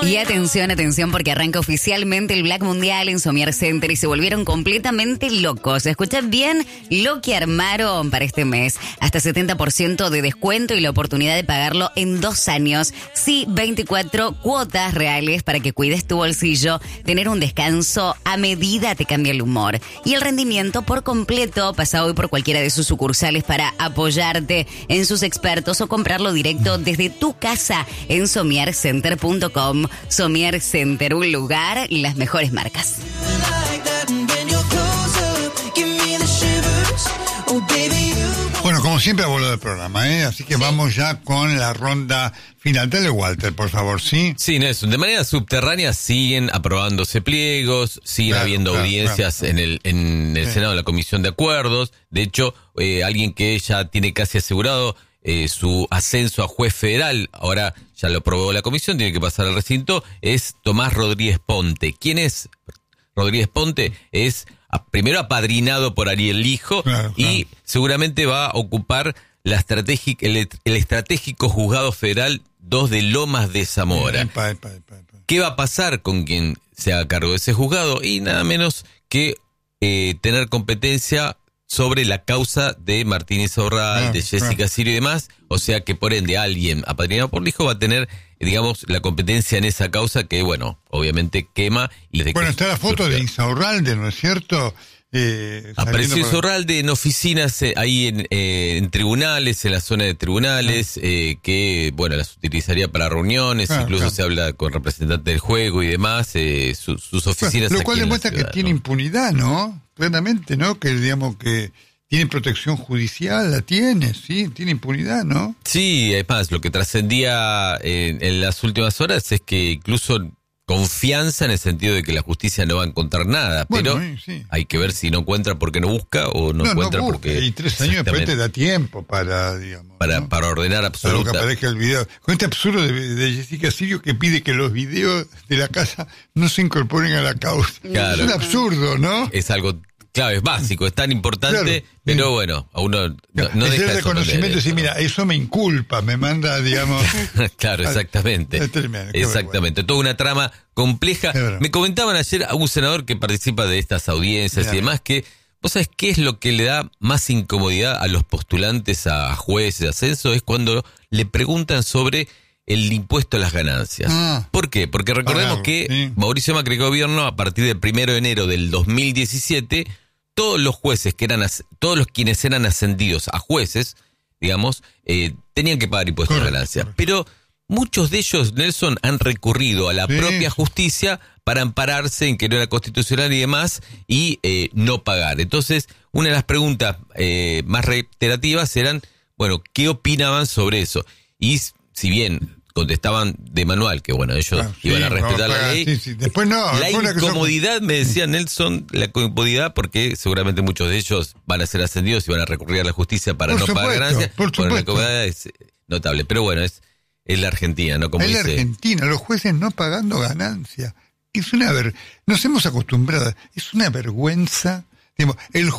Y atención, porque arranca oficialmente el Black Mundial en Somier Center y se volvieron completamente locos. Escuchad bien lo que armaron para este mes. Hasta 70% de descuento y la oportunidad de pagarlo en 2 años. Sí, 24 cuotas reales para que cuides tu bolsillo. Tener un descanso a medida te cambia el humor. Y el rendimiento por completo. Pasa hoy por cualquiera de sus sucursales para apoyarte en sus expertos o comprarlo directo desde tu casa en somiercenter.com. Somier Center, un lugar y las mejores marcas. Bueno, como siempre abordó el programa, así que vamos ya con la ronda final. Dale, Walter, por favor, ¿sí? Sí, Nelson, de manera subterránea siguen aprobándose pliegos, siguen habiendo audiencias en el Senado de la Comisión de Acuerdos. De hecho, alguien que ya tiene casi asegurado su ascenso a juez federal, ahora ya lo aprobó la comisión, tiene que pasar al recinto, es Tomás Rodríguez Ponte. ¿Quién es Rodríguez Ponte? Es primero apadrinado por Ariel Lijo, y seguramente va a ocupar el estratégico juzgado federal 2 de Lomas de Zamora. ¿Qué va a pasar con quien se haga cargo de ese juzgado? Y nada menos que tener competencia sobre la causa de Martín Insaurralde, de Jessica Sirio y demás, o sea que por ende alguien apadrinado por Lijo va a tener, digamos, la competencia en esa causa que, bueno, obviamente quema. Bueno, está la foto de Insaurralde, ¿no es cierto? Apareció Insaurralde en oficinas ahí en tribunales, en la zona de tribunales, que, bueno, las utilizaría para reuniones, incluso se habla con representantes del juego y demás, sus oficinas. Lo cual demuestra que tiene impunidad, ¿no? Claramente, ¿no? Que, digamos, que tiene protección judicial, la tiene, sí, tiene impunidad, ¿no? Sí, además, lo que trascendía en las últimas horas es que incluso confianza en el sentido de que la justicia no va a encontrar nada, pero hay que ver si no encuentra porque no busca o no encuentra porque... Y 3 años después te da tiempo para, digamos... Para ordenar absoluta. Para que aparezca el video. Con este absurdo de Jessica Sirio que pide que los videos de la casa no se incorporen a la causa. Claro. Es un absurdo, ¿no? Es algo... Claro, es básico, es tan importante, pero bueno, a uno no deja el reconocimiento y decir, mira, eso me inculpa, me manda, digamos... Claro, exactamente. Exactamente, toda una trama compleja. Me comentaban ayer a un senador que participa de estas audiencias y demás que, ¿vos sabés qué es lo que le da más incomodidad a los postulantes a jueces de ascenso? Es cuando le preguntan sobre el impuesto a las ganancias. ¿Por qué? Porque recordemos que Mauricio Macri gobierno, a partir del 1 de enero del 2017... todos los jueces todos los quienes eran ascendidos a jueces, digamos, tenían que pagar impuestos de ganancia. Pero muchos de ellos, Nelson, han recurrido a la propia justicia para ampararse en que no era constitucional y demás, y no pagar. Entonces, una de las preguntas más reiterativas eran, bueno, ¿qué opinaban sobre eso? Y si bien contestaban de manual que, bueno, ellos iban a respetar la ley. Después la incomodidad, me decía Nelson, la incomodidad, porque seguramente muchos de ellos van a ser ascendidos y van a recurrir a la justicia para pagar ganancias. Bueno, la incomodidad es notable. Pero bueno, es la Argentina, ¿no? Como es la Argentina, los jueces no pagando ganancias. Es nos hemos acostumbrado, es una vergüenza. Digamos, el